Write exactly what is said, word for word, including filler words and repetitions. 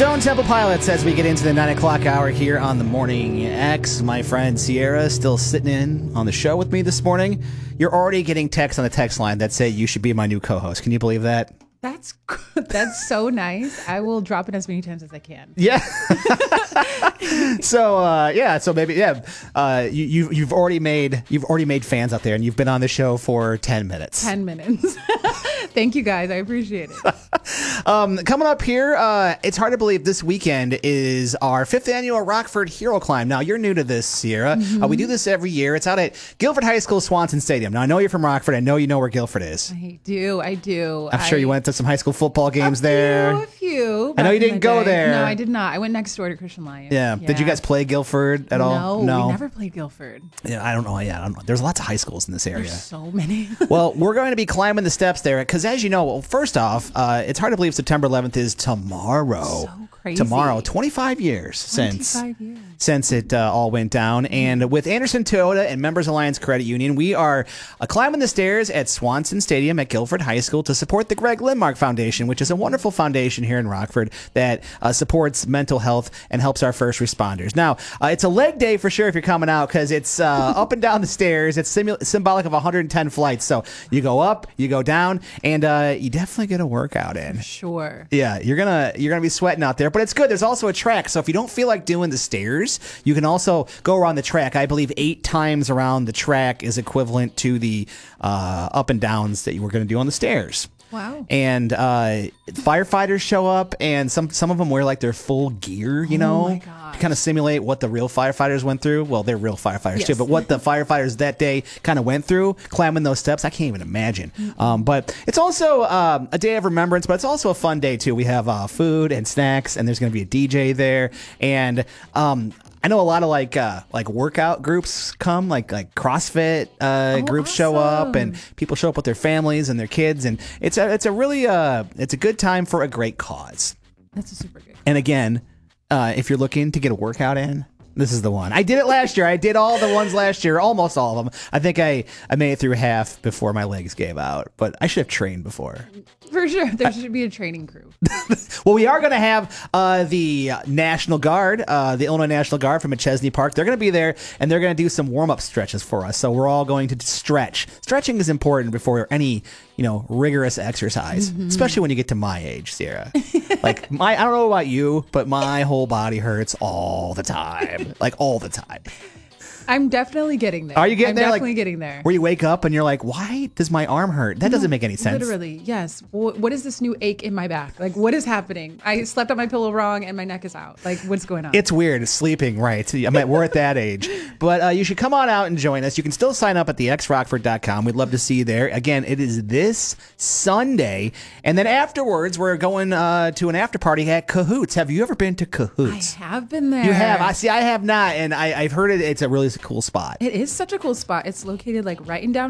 Stone Temple Pilots as we get into the nine o'clock hour here on the Morning X. My friend Sierra still sitting in on the show with me this morning. You're already getting texts on the text line that say you should be my new co-host. Can you believe that? That's that's so nice. I will drop it as many times as I can. Yeah. so uh, yeah. So maybe yeah. Uh, you, you've you've already made you've already made fans out there, and you've been on the show for ten minutes. Ten minutes. Thank you guys. I appreciate it. um, coming up here, uh, it's hard to believe this weekend is our fifth annual Rockford Hero Climb. Now you're new to this, Sierra. Mm-hmm. Uh, we do this every year. It's out at Guilford High School, Swanson Stadium. Now I know you're from Rockford. I know you know where Guilford is. I do. I do. I'm sure I, you went to some high school football games a there. Few, a few. I know you didn't go day. there. No, I did not. I went next door to Christian Lion. Yeah. yeah. Did you guys play Guilford at no, all? No, we never played Guilford. Yeah, I don't know. Yeah, I don't know. There's lots of high schools in this area. There's so many. Well, we're going to be climbing the steps there because, as you know, well, first off, uh, it's hard to believe September eleventh is tomorrow. So crazy. Tomorrow, twenty-five years since twenty-five years. since it uh, all went down. And with Anderson Toyota and Members Alliance Credit Union, we are uh, climbing the stairs at Swanson Stadium at Guilford High School to support the Greg Lindmark Foundation, which is a wonderful foundation here in Rockford that uh, supports mental health and helps our first responders. Now, uh, it's a leg day for sure if you're coming out because it's uh, up and down the stairs. It's simu- symbolic of one hundred ten flights. So you go up, you go down, and uh, you definitely get a workout in. Sure. Yeah, you're gonna you're gonna be sweating out there, but it's good. There's also a track, so if you don't feel like doing the stairs, you can also go around the track. I believe eight times around the track is equivalent to the uh, up and downs that you were going to do on the stairs. Wow. And uh, firefighters show up, and some some of them wear like their full gear, you know, oh my gosh. to kind of simulate what the real firefighters went through. Well, they're real firefighters yes. too, but what the firefighters that day kind of went through, climbing those steps, I can't even imagine. Mm-hmm. Um, but it's also um, a day of remembrance, but it's also a fun day too. We have uh, food and snacks, and there's going to be a D J there, and um, I know a lot of like uh, like workout groups come, like like CrossFit uh, oh, groups awesome. show up, and people show up with their families and their kids, and it's a it's a really uh it's a good time for a great cause. That's a super good. And again, uh, if you're looking to get a workout in, this is the one. I did it last year. I did all the ones last year, almost all of them. I think I, I made it through half before my legs gave out, but I should have trained before. For sure. There should be a training crew. Well, we are going to have uh, the National Guard, uh, the Illinois National Guard from McChesney Park. They're going to be there, and they're going to do some warm-up stretches for us. So we're all going to stretch. Stretching is important before any, you know, rigorous exercise, mm-hmm. especially when you get to my age, Sierra. Like, my, I don't know about you, but my whole body hurts all the time. Like, all the time. I'm definitely getting there. Are you getting I'm there? definitely like, getting there. Where you wake up and you're like, why does my arm hurt? That no, doesn't make any sense. Literally, yes. What, what is this new ache in my back? Like, what is happening? I slept on my pillow wrong and my neck is out. Like, what's going on? It's weird. Sleeping, right. I mean, we're at that age. But uh, you should come on out and join us. You can still sign up at the x rockford dot com. We'd love to see you there. Again, it is this Sunday. And then afterwards, we're going uh, to an after party at Cahoots. Have you ever been to Cahoots? I have been there. You have. I see. I have not. And I, I've heard it. It's a really cool spot. It is such a cool spot. It's located like right in downtown.